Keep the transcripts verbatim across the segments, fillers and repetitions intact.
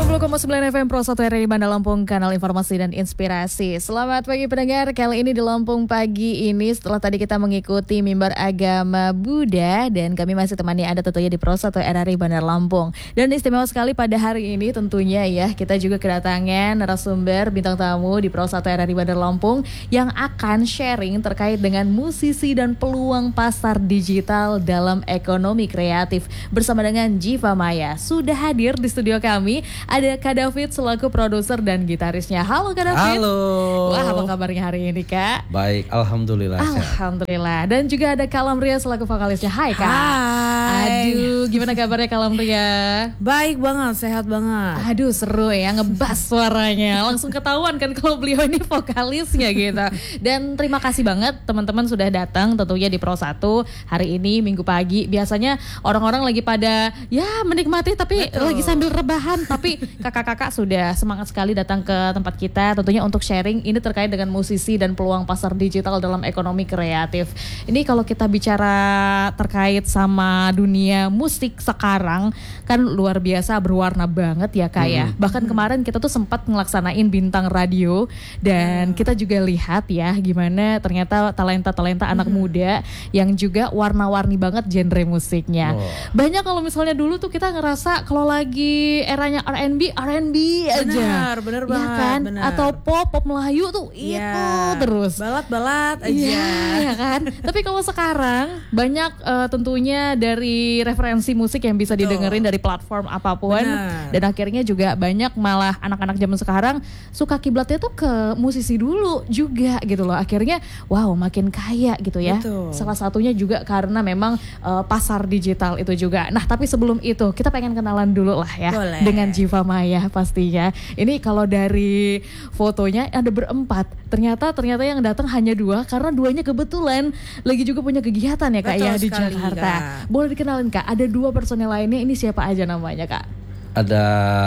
sepuluh koma sembilan F M Pro satu R R I Bandar Lampung, kanal informasi dan inspirasi. Selamat pagi pendengar, kali ini di Lampung Pagi ini setelah tadi kita mengikuti mimbar agama Buddha dan kami masih temani Anda tentunya di Pro satu R R I Bandar Lampung. Dan istimewa sekali pada hari ini tentunya ya, kita juga kedatangan narasumber bintang tamu di Pro satu R R I Bandar Lampung yang akan sharing terkait dengan musisi dan peluang pasar digital dalam ekonomi kreatif. Bersama dengan Jiva Maya sudah hadir di studio kami. Ada Kak David selaku produser dan gitarisnya. Halo Kak David. Halo. Wah, apa kabarnya hari ini Kak? Baik, alhamdulillah. Alhamdulillah. Dan juga ada Kalamria selaku vokalisnya. Hai Kak. Hai. Aduh, gimana kabarnya Kalamria? Baik banget, sehat banget. Aduh, seru ya ngebas suaranya. Langsung ketahuan kan kalau beliau ini vokalisnya gitu. Dan terima kasih banget teman-teman sudah datang tentunya di Pro satu hari ini Minggu pagi. Biasanya orang-orang lagi pada ya menikmati tapi Betul. lagi sambil rebahan. Tapi kakak-kakak sudah semangat sekali datang ke tempat kita tentunya untuk sharing ini terkait dengan musisi dan peluang pasar digital dalam ekonomi kreatif. Ini kalau kita bicara terkait sama dunia musik sekarang kan luar biasa berwarna banget ya Kak ya. Hmm. Bahkan kemarin kita tuh sempat ngelaksanain bintang radio dan kita juga lihat ya gimana ternyata talenta-talenta anak muda yang juga warna-warni banget genre musiknya. Oh. Banyak kalau misalnya dulu tuh kita ngerasa kalau lagi eranya R and B, R and B aja. Benar, benar ya banget, kan? benar. Atau pop, pop Melayu tuh Iya. itu terus. Balat-balat aja. Iya, ya kan. Tapi kalau sekarang banyak uh, tentunya dari referensi musik yang bisa didengerin dari platform apapun. Benar. Dan akhirnya juga banyak malah anak-anak zaman sekarang suka kiblatnya tuh ke musisi dulu juga gitu loh. Akhirnya wow makin kaya gitu ya. Betul. Salah satunya juga karena memang uh, pasar digital itu juga. Nah tapi sebelum itu kita pengen kenalan dulu lah ya. Boleh. Dengan Jiva Maya pastinya. Ini kalau dari fotonya ada berempat. Ternyata ternyata yang datang hanya dua karena duanya kebetulan lagi juga punya kegiatan ya Kak Betul ya di sekali, Jakarta. Kak. Boleh dikenalin Kak, ada dua personel lainnya, ini siapa aja namanya Kak? Ada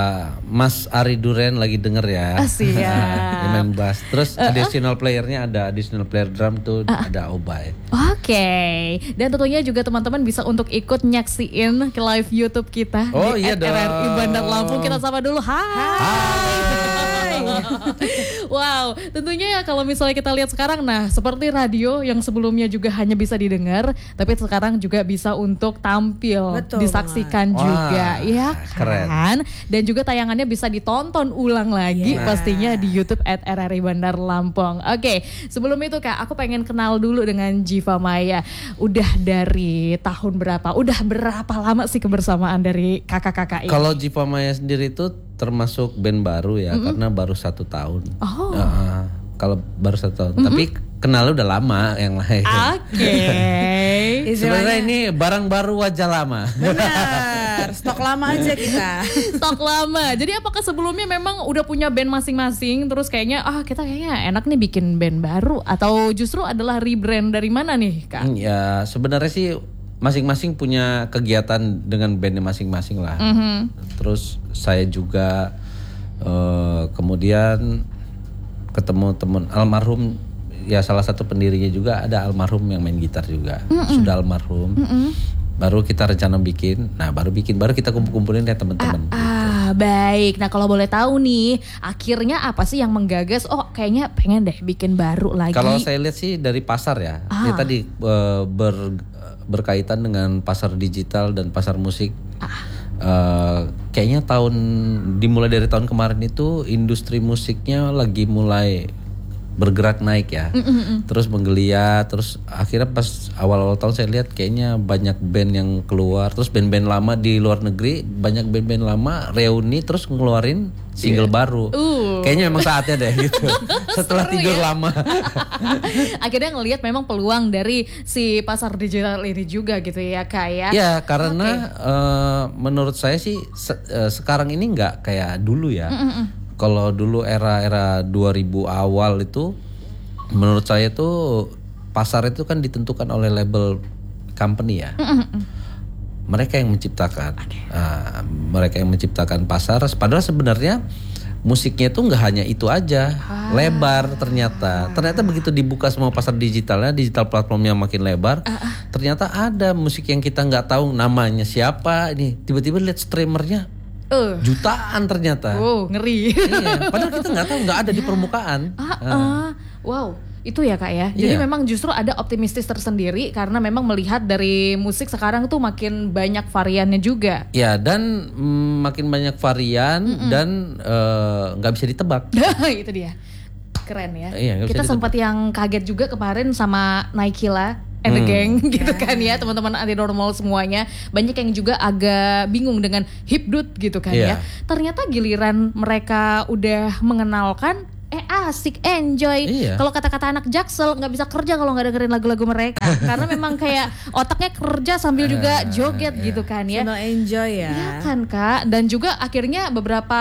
Mas Ari Duren lagi denger ya. Ah, siap. Dia main bass. Terus additional playernya ada additional player drum tuh ada Obay. Oke, dan tentunya juga teman-teman bisa untuk ikut nyaksiin ke live YouTube kita Oh, di iya at R R I dong. Bandar Lampung. Kita sapa dulu, hai. Wow, tentunya ya kalau misalnya kita lihat sekarang, nah seperti radio yang sebelumnya juga hanya bisa didengar, tapi sekarang juga bisa untuk tampil, Betul disaksikan banget. juga, Wah, ya keren. kan? Dan juga tayangannya bisa ditonton ulang lagi Iya. pastinya di YouTube at R R I Bandar Lampung. Oke, sebelum itu Kak, aku pengen kenal dulu dengan Jiva Maya. Udah dari tahun berapa? Udah berapa lama sih kebersamaan dari kakak-kakak ini? Kalau Jiva Maya sendiri itu termasuk band baru ya, mm-hmm. karena baru satu tahun. Oh. Uh, kalau baru satu tahun, mm-hmm. tapi kenal udah lama yang lain. Oke. Sebenarnya ini barang baru wajah lama. Benar, stok lama aja kita. Stok lama. Jadi apakah sebelumnya memang udah punya band masing-masing terus kayaknya ah kita kayaknya enak nih bikin band baru atau justru adalah rebrand dari mana nih Kak? Ya sebenarnya sih masing-masing punya kegiatan dengan bandnya masing-masing lah. Mm-hmm. Terus saya juga uh, kemudian ketemu teman almarhum, ya salah satu pendirinya juga ada almarhum yang main gitar juga. Mm-mm. Sudah almarhum. Mm-mm. Baru kita rencana bikin, nah baru bikin, baru kita kumpul-kumpulin ya teman-teman. Ah, ah baik. Nah kalau boleh tahu nih, akhirnya apa sih yang menggagas? Oh kayaknya pengen deh bikin baru lagi. Kalau saya lihat sih dari pasar ya, Ah. dia tadi uh, ber, berkaitan dengan pasar digital dan pasar musik. Ah. Uh, kayaknya tahun dimulai dari tahun kemarin itu industri musiknya lagi mulai bergerak naik ya, Mm-mm. terus menggeliat, terus akhirnya pas awal-awal tahun saya lihat kayaknya banyak band yang keluar, terus band-band lama di luar negeri, banyak band-band lama reuni terus ngeluarin single yeah. baru, uh. kayaknya memang saatnya deh gitu, setelah Seru tidur ya? lama. Akhirnya ngelihat memang peluang dari si pasar digital ini juga gitu ya Kak ya. Ya karena okay. uh, menurut saya sih se- uh, sekarang ini nggak kayak dulu ya. Mm-mm. Kalau dulu era-era dua ribu awal itu menurut saya tuh pasar itu kan ditentukan oleh label company ya. Mm-mm. Mereka yang menciptakan, okay. uh, mereka yang menciptakan pasar. Padahal sebenarnya musiknya itu nggak hanya itu aja, ah. lebar ternyata. Ternyata begitu dibuka semua pasar digitalnya, digital platformnya makin lebar. Ah, ah. Ternyata ada musik yang kita nggak tahu namanya siapa. Ini tiba-tiba lihat streamernya. Uh. Jutaan ternyata. Wow, ngeri. Iya, padahal kita nggak tahu, nggak ada di permukaan. Ah, uh. Wow, itu ya Kak ya. Jadi Iya. memang justru ada optimistis tersendiri karena memang melihat dari musik sekarang tuh makin banyak variannya juga. Ya, dan mm, makin banyak varian dan eh, nggak bisa ditebak. Itu dia. Keren ya. Iya, nggak bisa Kita ditebak. sempat yang kaget juga kemarin sama Naikila and the Hmm. gang gitu kan ya, teman-teman anti normal semuanya. Banyak yang juga agak bingung dengan hipdut gitu kan Iya. ya. Ternyata giliran mereka udah mengenalkan eh asik, enjoy. Iya. Kalau kata-kata anak Jaksel nggak bisa kerja kalau nggak dengerin lagu-lagu mereka. Karena memang kayak otaknya kerja sambil juga joget gitu kan ya. Senang enjoy ya. Iya kan Kak, dan juga akhirnya beberapa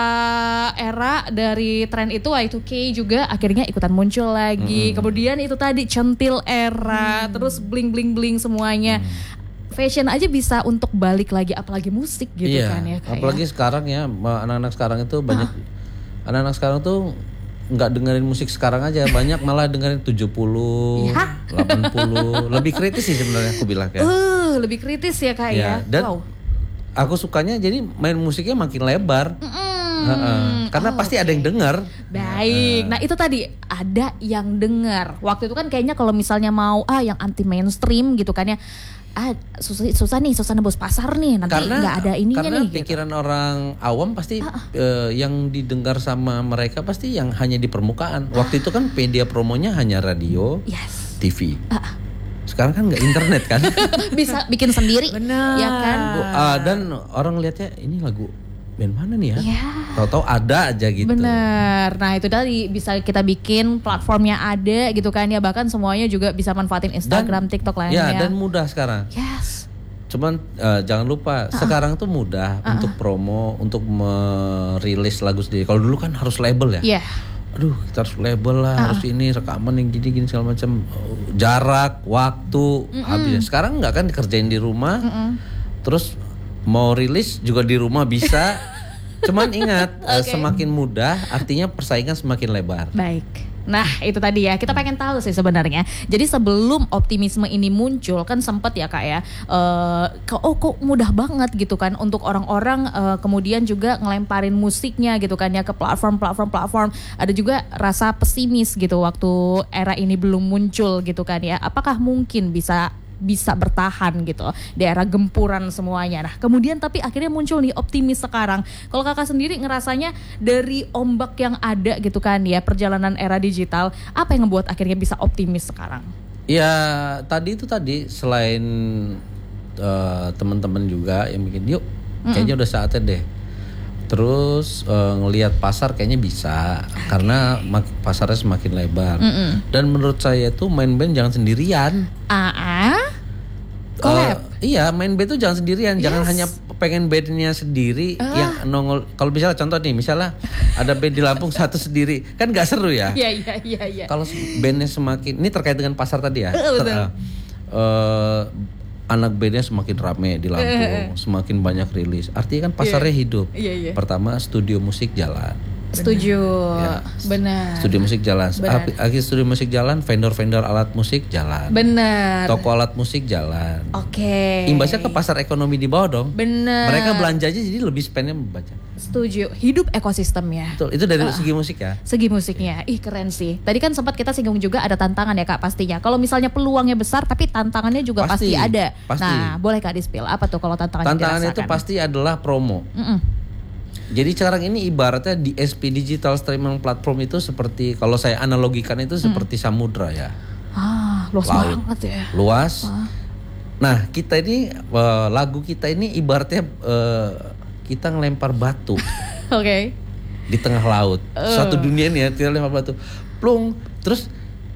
era dari tren itu Y two K juga akhirnya ikutan muncul lagi. Hmm. Kemudian itu tadi centil era, terus bling bling bling semuanya. Fashion aja bisa untuk balik lagi, apalagi musik gitu Iya, kan ya Kak. apalagi ya. sekarang ya, ma- anak-anak sekarang itu banyak, anak-anak sekarang tuh nggak dengerin musik sekarang aja, banyak malah dengerin tujuh puluh, Ya. delapan puluh, lebih kritis sih sebenarnya aku bilang ya. Uh, lebih kritis ya Kak ya. Ya, dan Wow. aku sukanya jadi main musiknya makin lebar. Mm. Heeh. Karena Oh, pasti ada yang denger. Baik, nah itu tadi ada yang dengar. Waktu itu kan kayaknya kalau misalnya mau ah yang anti mainstream gitu kan ya, ah susah, susah nih, susah nembus pasar nih, nanti Karena nggak ada ininya karena nih. Gitu. pikiran orang awam pasti eh, yang didengar sama mereka pasti yang hanya di permukaan. Waktu itu kan media promonya hanya radio, Yes, T V. Sekarang kan nggak internet kan? bisa bikin sendiri, Benar. ya kan? Ah, dan orang lihatnya ini lagu band mana nih ya? Ya. Tahu-tahu ada aja gitu. Bener, nah itu tadi bisa kita bikin platformnya ada gitu kan ya, bahkan semuanya juga bisa manfaatin Instagram, TikTok lainnya. Ya, dan mudah sekarang. Yes, Cuman eh, jangan lupa sekarang tuh mudah untuk promo, untuk merilis lagu sendiri. Kalau dulu kan harus label ya. iya, Aduh, kita harus label lah, harus ini rekaman yang gini-gini segala macam. Oh, jarak, waktu, habis. Sekarang nggak kan dikerjain di rumah. Terus mau rilis juga di rumah bisa. Cuman ingat, eh, semakin mudah artinya persaingan semakin lebar. baik. Nah itu tadi ya, kita pengen tahu sih sebenarnya. Jadi sebelum optimisme ini muncul kan sempat ya Kak ya, eh, ke- oh kok mudah banget gitu kan untuk orang-orang eh, kemudian juga ngelemparin musiknya gitu kan ya ke platform-platform platform. Ada juga rasa pesimis gitu waktu era ini belum muncul gitu kan ya. Apakah mungkin bisa bisa bertahan gitu di era gempuran semuanya. Nah kemudian tapi akhirnya muncul nih optimis sekarang. Kalau kakak sendiri ngerasanya dari ombak yang ada gitu kan ya, perjalanan era digital, apa yang ngebuat akhirnya bisa optimis sekarang? Ya tadi itu tadi selain eh, teman-teman juga yang bikin yuk kayaknya udah saatnya deh. Terus eh, ngelihat pasar kayaknya bisa karena mak- pasarnya semakin lebar. Dan menurut saya itu main band jangan sendirian. Ah, collab. Eh, iya main band tuh jangan sendirian, jangan Yes. hanya pengen bandnya sendiri yang nongol. Kalau misalnya contoh nih, misalnya ada band di Lampung satu sendiri, kan nggak seru ya. Iya iya iya iya. Kalau bandnya semakin, ini terkait dengan pasar tadi ya. Betul. Ter- eh, anak bandnya semakin rame di Lampung, semakin banyak rilis. Artinya kan pasarnya hidup. Iya, iya. Pertama studio musik jalan. Setuju. Ya. Benar. Studio musik jalan. Benar. Akhir akhir studio musik jalan, vendor-vendor alat musik jalan. Benar. Toko alat musik jalan. Oke. Imbasnya ke pasar ekonomi di bawah dong. Benar. Mereka belanja aja jadi lebih spendnya membaca. Setuju. Hidup ekosistemnya. Betul. Itu dari segi musik ya. Segi musiknya, ih keren sih. Tadi kan sempat kita singgung juga ada tantangan ya Kak pastinya. Kalau misalnya peluangnya besar tapi tantangannya juga pasti, Pasti, ada. pasti. Nah boleh Kak di-spill apa tuh kalau tantangan Tantangan yang itu dirasakan? pasti adalah promo. Mm-mm. Jadi sekarang ini ibaratnya D S P digital streaming platform itu seperti kalau saya analogikan itu seperti samudra ya. Ah luas Laut. banget ya. Luas. Nah, kita ini eh, lagu kita ini ibaratnya eh, kita ngelempar batu Oke. di tengah laut. Suatu dunia nih ya, kita lempar batu. Plung. Terus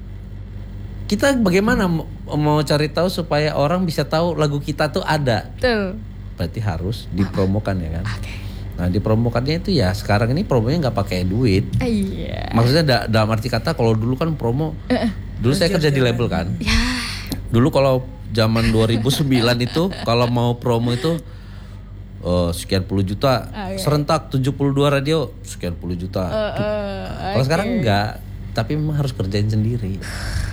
kita bagaimana mau, mau cari tahu supaya orang bisa tahu lagu kita tuh ada? Tuh. Berarti harus dipromokan ya kan. Oke. Nah, dipromokannya itu ya sekarang ini promonya nggak pakai duit. Iya. Maksudnya da- dalam arti kata kalau dulu kan promo, dulu saya kerja di label kan. Ya. Dulu kalau zaman dua ribu sembilan itu kalau mau promo itu eh, sekian puluh juta, serentak tujuh puluh dua radio sekian puluh juta. Kalau sekarang enggak, tapi memang harus kerjain sendiri.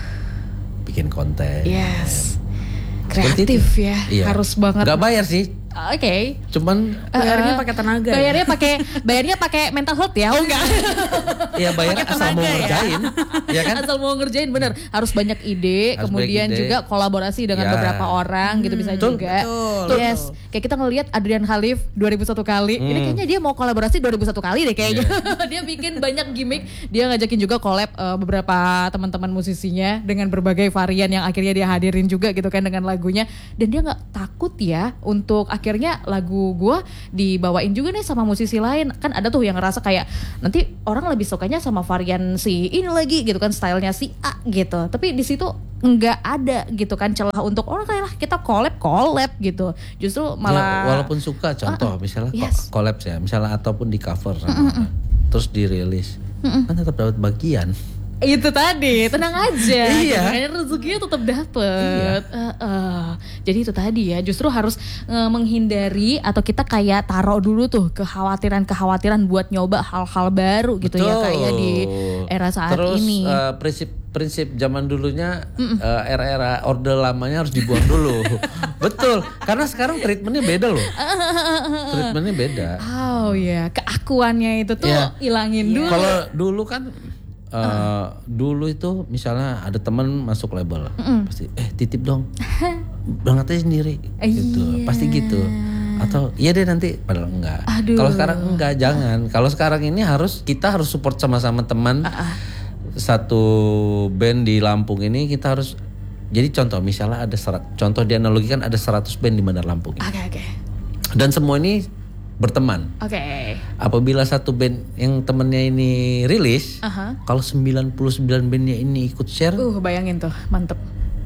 Bikin konten. Yes. Seperti Kreatif itu. ya. Iya. Harus banget. Nggak bayar sih. Oke. Cuman Bayarnya Eh, pakai tenaga. ya? Bayarnya pakai bayarnya pakai mental health ya, oh enggak? ya bayar Pakai asal mau tenaga ya. ngerjain, ya kan? Asal mau ngerjain bener, harus banyak ide, Harus kemudian banyak ide. juga kolaborasi dengan Ya. beberapa orang gitu bisa Betul. juga. Betul. Yes, kayak kita ngelihat Adrian Khalif dua ribu satu kali. Ini Hmm. kayaknya dia mau kolaborasi dua ribu satu kali deh kayaknya. Iya. Dia bikin banyak gimmick, dia ngajakin juga collab eh, beberapa teman-teman musisinya dengan berbagai varian yang akhirnya dia hadirin juga gitu kan dengan lagunya, dan dia nggak takut ya untuk akhirnya lagu gua dibawain juga nih sama musisi lain. Kan ada tuh yang ngerasa kayak nanti orang lebih sukanya sama varian si ini lagi gitu kan, stylenya si A gitu. Tapi di situ nggak ada gitu kan celah untuk orang kayak lah kita collab collab gitu. Justru malah Ya, walaupun suka contoh misalnya ko- yes. collab ya, misalnya ataupun di cover sama orang, terus dirilis, kan tetap dapat bagian. itu tadi, tenang aja. Iya. Makanya rezekinya tetap dapet. Eh, eh. Jadi itu tadi ya, justru harus eh, menghindari atau kita kayak taruh dulu tuh kekhawatiran-kekhawatiran buat nyoba hal-hal baru gitu ya kayak di era saat Terus, ini. eh, prinsip-prinsip zaman dulunya, eh, era-era orde lamanya harus dibuang dulu. Betul, karena sekarang treatmentnya beda loh. Treatmentnya beda. Oh ya, keakuannya itu tuh Iya. ilangin dulu. Kalau dulu kan, eh, dulu itu misalnya ada teman masuk label, pasti eh titip dong, berangkat aja sendiri, gitu, Iya. pasti gitu. Atau iya deh nanti, padahal enggak. Aduh. Kalau sekarang enggak, jangan. Kalau sekarang ini harus kita harus support sama-sama teman. Satu band di Lampung ini kita harus. Jadi contoh misalnya ada serat, contoh dianalogikan ada seratus band di Bandar Lampung ini. Oke oke. Dan semua ini berteman. Oke. Apabila satu band yang temennya ini rilis, Aha. kalau sembilan puluh sembilan bandnya ini ikut share, Uh, bayangin tuh, mantep.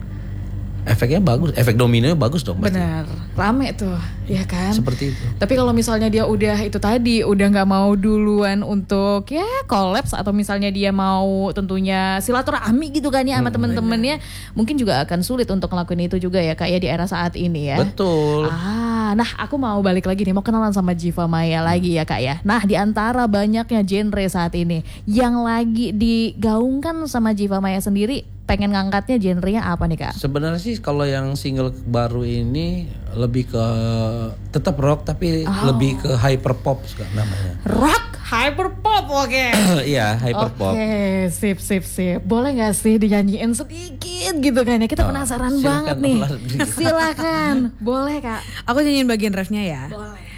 efeknya bagus, efek dominonya bagus dong pasti. Benar, rame tuh, ya kan? Seperti itu. Tapi kalau misalnya dia udah itu tadi, udah nggak mau duluan untuk ya kolaps atau misalnya dia mau tentunya silaturahmi gitu kan ya sama temen-temennya, mungkin juga akan sulit untuk ngelakuin itu juga ya kayak di era saat ini ya. Betul. Ah, nah aku mau balik lagi nih, mau kenalan sama Jiva Maya lagi ya kak ya. Nah di antara banyaknya genre saat ini, yang lagi digaungkan sama Jiva Maya sendiri, pengen ngangkatnya genrenya apa nih kak? Sebenarnya sih kalau yang single baru ini lebih ke tetap rock tapi lebih ke hyper pop namanya. Rock hyperpop, oke. Iya, hyper pop. Oke, sip sip sip. Boleh nggak sih dinyanyiin sedikit gitu kan ya? Kita Oh, penasaran silakan, banget nih. Ular. Silakan, boleh kak. Aku nyanyiin bagian refnya ya. Boleh.